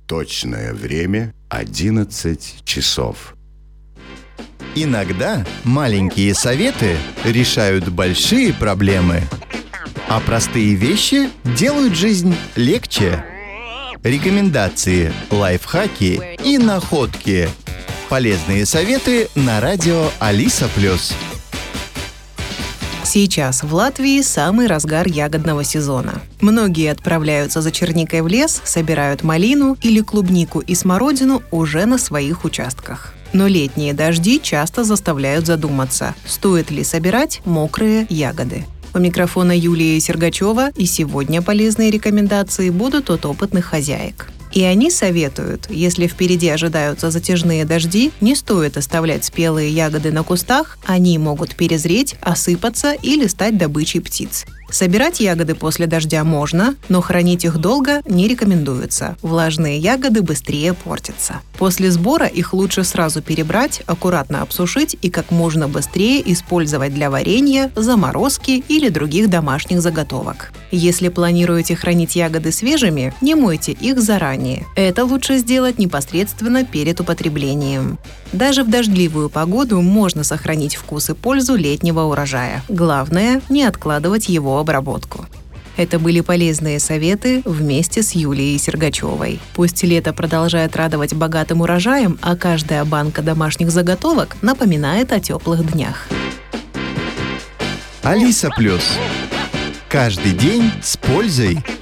Точное время 11 часов. Иногда маленькие советы решают большие проблемы, а простые вещи делают жизнь легче. Рекомендации, лайфхаки и находки. Полезные советы на радио Алиса Плюс. Сейчас в Латвии самый разгар ягодного сезона. Многие отправляются за черникой в лес, собирают малину или клубнику и смородину уже на своих участках. Но летние дожди часто заставляют задуматься, стоит ли собирать мокрые ягоды. У микрофона Юлия Сергачева, и сегодня полезные рекомендации будут от опытных хозяек. И они советуют, если впереди ожидаются затяжные дожди, не стоит оставлять спелые ягоды на кустах, они могут перезреть, осыпаться или стать добычей птиц. Собирать ягоды после дождя можно, но хранить их долго не рекомендуется. Влажные ягоды быстрее портятся. После сбора их лучше сразу перебрать, аккуратно обсушить и как можно быстрее использовать для варенья, заморозки или других домашних заготовок. Если планируете хранить ягоды свежими, не мойте их заранее. Это лучше сделать непосредственно перед употреблением. Даже в дождливую погоду можно сохранить вкус и пользу летнего урожая. Главное – не откладывать его обработку. Это были полезные советы вместе с Юлией Сергачевой. Пусть лето продолжает радовать богатым урожаем, а каждая банка домашних заготовок напоминает о теплых днях. Алиса Плюс. Каждый день с пользой.